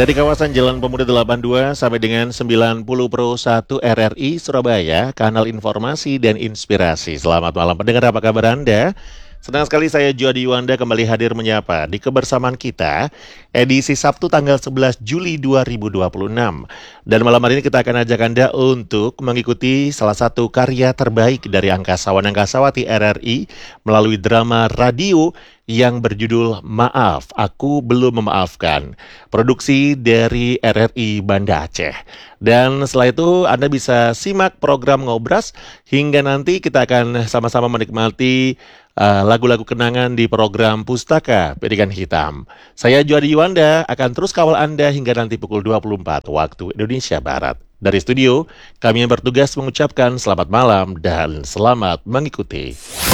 Dari kawasan Jalan Pemuda 82 sampai dengan 90 Pro 1 RRI Surabaya, kanal informasi dan inspirasi. Selamat malam pendengar, apa kabar Anda? Senang sekali saya Jody Yuwanda kembali hadir menyapa di kebersamaan kita edisi Sabtu tanggal 11 Juli 2026. Dan malam hari ini kita akan ajak Anda untuk mengikuti salah satu karya terbaik dari Angkasawan Angkasawati RRI melalui drama radio yang berjudul Maaf, Aku Belum Memaafkan. Produksi dari RRI Banda Aceh. Dan setelah itu Anda bisa simak program Ngobras hingga nanti kita akan sama-sama menikmati lagu-lagu kenangan di program Pustaka Pendidikan Hitam. Saya Jody Yuwanda akan terus kawal Anda hingga nanti pukul 24 waktu Indonesia Barat. Dari studio, kami yang bertugas mengucapkan selamat malam dan selamat mengikuti.